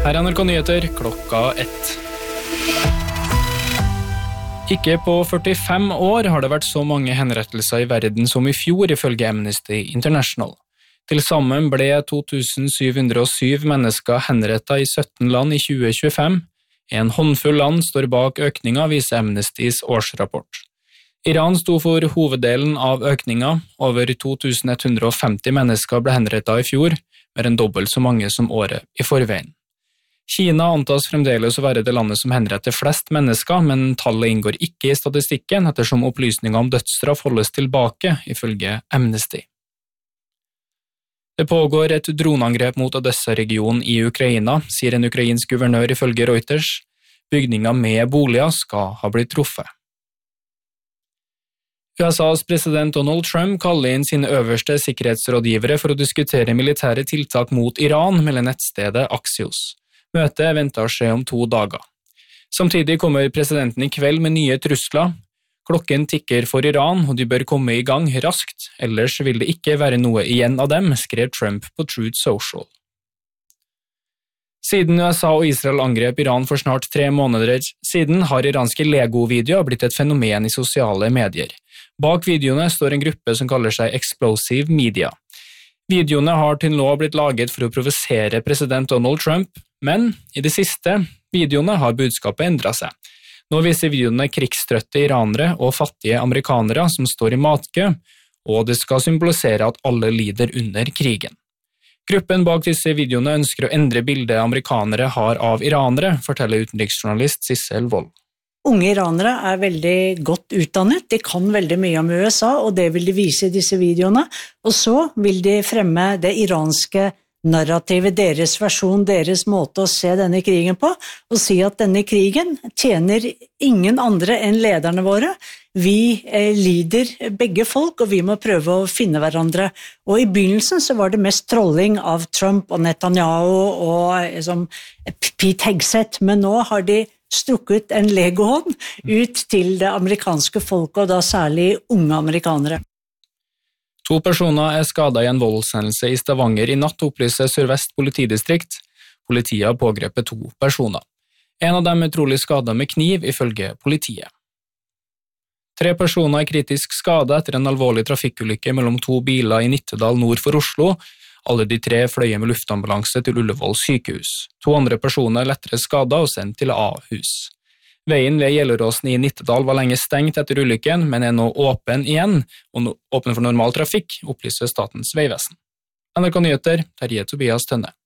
Her NRK Nyheter, klokka 1. Ikke på 45 år har det vært så mange henrettelser i verden som i fjor, ifølge Amnesty International. Til sammen ble 2707 mennesker henrettet i 17 land i 2025. En håndfull land står bak økninga, viser Amnestys årsrapport. Iran sto for hoveddelen av økninga. Over 2150 mennesker ble henrettet i fjor, mer enn dobbelt så mange som året i forveien. Kina antas fremdeles å være det landet som henretter flest mennesker, men tallet inngår ikke i statistikken ettersom opplysninger om dødsstraff holdes tilbake, ifølge Amnesty. Det pågår et droneangrep mot Odessa-regionen i Ukraina, sier en ukrainsk guvernør ifølge Reuters. Bygninger med boliger skal ha blitt truffet. USAs president Donald Trump kaller inn sine øverste sikkerhetsrådgivere for å diskutere militære tiltak mot Iran, melder nettstedet Axios. Møtet er ventet å skje om 2 dager. Samtidig kommer presidenten i kveld med nye trusler. Klokken tikker for Iran, og de bør komme i gang raskt, ellers vil det ikke være noe igjen av dem, skrev Trump på Truth Social. Siden USA og Israel angrep Iran for snart 3 måneder siden, har iranske Lego-videoer blitt et fenomen i sosiale medier. Bak videoene står en gruppe som kaller seg Explosive Media. Videoene har til nå blitt laget for å provosere president Donald Trump, men i det siste videoene har budskapet endret seg. Nå viser videoene krigstrøtte iranere og fattige amerikanere som står i matkø, og det skal symbolisere at alle lider under krigen. Gruppen bak disse videoene ønsker å endre bildet amerikanere har av iranere, forteller utenriksjournalist Sissel Wold. Unge iranere er veldig godt utdannet, de kan veldig mye om USA, og det vil de vise i disse videoene, og så vil de fremme det iranske narrativet, deres versjon, deres måte å se denne krigen på, og si at denne krigen tjener ingen andre enn lederne våre. Vi lider begge folk, og vi må prøve å finne hverandre. Og i begynnelsen så var det mest trolling av Trump og Netanyahu og Pete Hegseth, men nå har de strukket en legohånd ut til det amerikanske folket, og da særlig unge amerikanere. 2 personer er skadet i en voldshendelse i Stavanger i natt, opplyser Sør-Vest politidistrikt. Politiet har pågrepet 2 personer. En av dem er trolig skadet med kniv, ifølge politiet. 3 personer er kritisk skadet etter en alvorlig trafikkulykke mellom 2 biler i Nittedal nord for Oslo. Alle de 3 fløy med luftambulanse til Ullevål sykehus. 2 andre personer er lettere skadet og sendt til Ahus. Veien ved Gjelleråsen i Nittedal var lenge stengt etter ulykken, men er nå åpen igjen, og åpen for normal trafikk, opplyser Statens vegvesen. NRK Nyheter, Terje Tobias Tønne.